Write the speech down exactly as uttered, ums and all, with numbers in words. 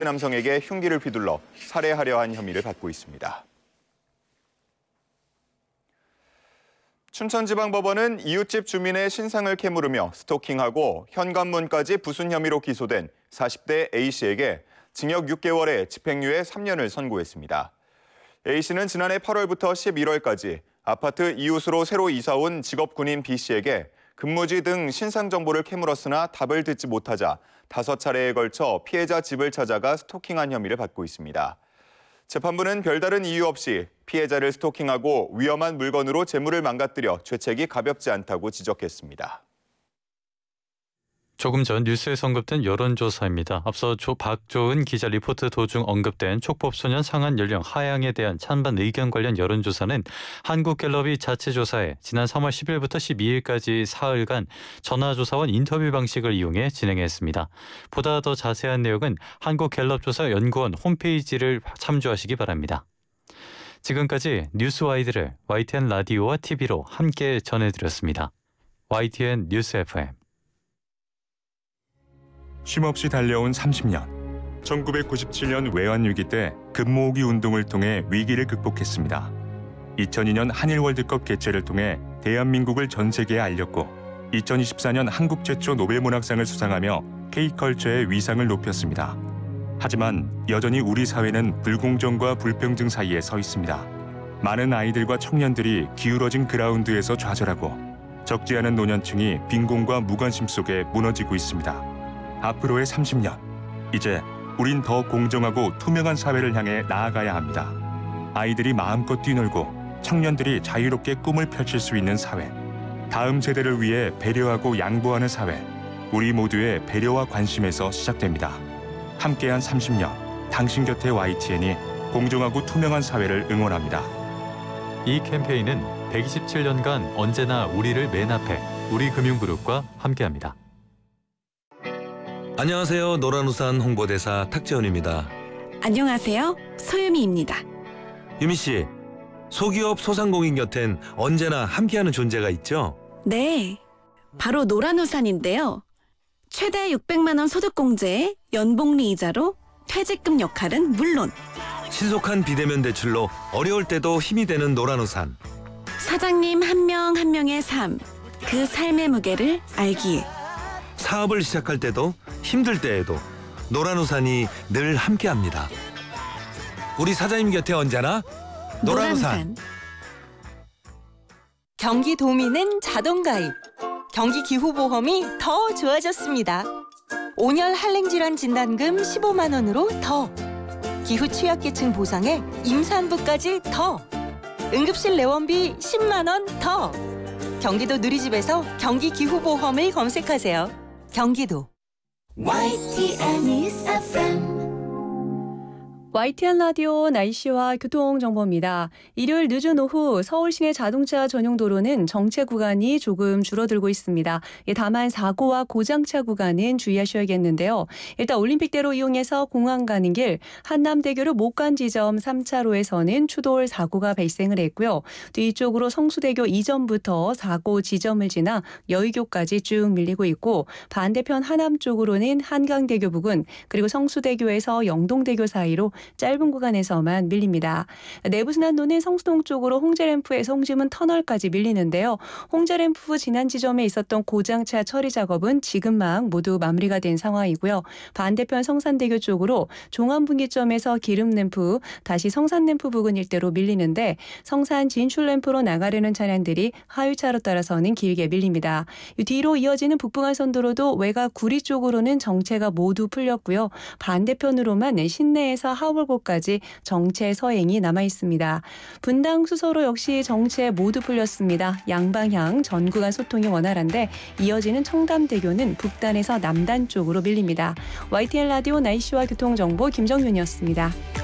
남성에게 흉기를 휘둘러 살해하려 한 혐의를 받고 있습니다. 춘천지방법원은 이웃집 주민의 신상을 캐물으며 스토킹하고 현관문까지 부순 혐의로 기소된 사십 대 A씨에게 징역 육 개월에 집행유예 삼 년을 선고했습니다. A씨는 지난해 팔월부터 십일월까지 아파트 이웃으로 새로 이사온 직업군인 B씨에게 근무지 등 신상 정보를 캐물었으나 답을 듣지 못하자 다섯 차례에 걸쳐 피해자 집을 찾아가 스토킹한 혐의를 받고 있습니다. 재판부는 별다른 이유 없이 피해자를 스토킹하고 위험한 물건으로 재물을 망가뜨려 죄책이 가볍지 않다고 지적했습니다. 조금 전 뉴스에서 언급된 여론조사입니다. 앞서 조 박조은 기자 리포트 도중 언급된 촉법소년 상한 연령 하향에 대한 찬반 의견 관련 여론조사는 한국갤럽이 자체조사에 지난 삼월 십일부터 십이일까지 사흘간 전화조사원 인터뷰 방식을 이용해 진행했습니다. 보다 더 자세한 내용은 한국갤럽조사연구원 홈페이지를 참조하시기 바랍니다. 지금까지 뉴스와이드를 와이티엔 라디오와 티비로 함께 전해드렸습니다. 와이티엔 뉴스 에프엠. 쉼없이 달려온 삼십 년. 천구백구십칠 년 외환위기 때 금모으기 운동을 통해 위기를 극복했습니다. 이천이 년 한일 월드컵 개최를 통해 대한민국을 전 세계에 알렸고 이천이십사 년 한국 최초 노벨문학상을 수상하며 K컬처의 위상을 높였습니다. 하지만 여전히 우리 사회는 불공정과 불평등 사이에 서 있습니다. 많은 아이들과 청년들이 기울어진 그라운드에서 좌절하고 적지 않은 노년층이 빈곤과 무관심 속에 무너지고 있습니다. 앞으로의 삼십 년, 이제 우린 더 공정하고 투명한 사회를 향해 나아가야 합니다. 아이들이 마음껏 뛰놀고 청년들이 자유롭게 꿈을 펼칠 수 있는 사회, 다음 세대를 위해 배려하고 양보하는 사회, 우리 모두의 배려와 관심에서 시작됩니다. 함께한 삼십 년, 당신 곁에 와이티엔이 공정하고 투명한 사회를 응원합니다. 이 캠페인은 백이십칠 년간 언제나 우리를 맨 앞에 우리금융그룹과 함께합니다. 안녕하세요. 노란우산 홍보대사 탁재훈입니다. 안녕하세요. 소유미입니다. 유미 씨, 소기업 소상공인 곁엔 언제나 함께하는 존재가 있죠? 네, 바로 노란우산인데요. 최대 육백만 원 소득공제에 연복리 이자로 퇴직금 역할은 물론 신속한 비대면 대출로 어려울 때도 힘이 되는 노란우산. 사장님 한 명 한 명의 삶, 그 삶의 무게를 알기에 사업을 시작할 때도 힘들 때에도 노란우산이 늘 함께합니다. 우리 사장님 곁에 언제나 노란우산. 노란우산. 경기도민은 자동가입. 경기기후보험이 더 좋아졌습니다. 온열 한랭질환 진단금 십오만 원으로 더. 기후 취약계층 보상에 임산부까지 더. 응급실 내원비 십만 원 더. 경기도 누리집에서 경기기후보험을 검색하세요. 경기도. 와이티엔 뉴스 에프엠. 와이티엔 라디오 날씨와 교통정보입니다. 일요일 늦은 오후 서울 시내 자동차 전용 도로는 정체 구간이 조금 줄어들고 있습니다. 다만 사고와 고장차 구간은 주의하셔야겠는데요. 일단 올림픽대로 이용해서 공항 가는 길 한남대교로 못 간 지점 삼 차로에서는 추돌 사고가 발생을 했고요. 뒤쪽으로 성수대교 이전부터 사고 지점을 지나 여의교까지 쭉 밀리고 있고 반대편 하남 쪽으로는 한강대교 부근 그리고 성수대교에서 영동대교 사이로 짧은 구간에서만 밀립니다. 내부순환로는 성수동 쪽으로 홍제램프에서 홍지문 터널까지 밀리는데요. 홍제램프 지난 지점에 있었던 고장차 처리 작업은 지금 막 모두 마무리가 된 상황이고요. 반대편 성산대교 쪽으로 종암분기점에서 기름램프 다시 성산램프 부근 일대로 밀리는데 성산 진출램프로 나가려는 차량들이 하유차로 따라서는 길게 밀립니다. 뒤로 이어지는 북부간선도로도 외곽 구리 쪽으로는 정체가 모두 풀렸고요. 반대편으로만 신내에서 하월고까지 정체 서행이 남아 있습니다. 분당 수서로 역시 정체 모두 풀렸습니다. 양방향 전 구간 소통이 원활한데 이어지는 청담대교는 북단에서 남단 쪽으로 밀립니다. 와이티엔 라디오 날씨와 교통정보 김정윤이었습니다.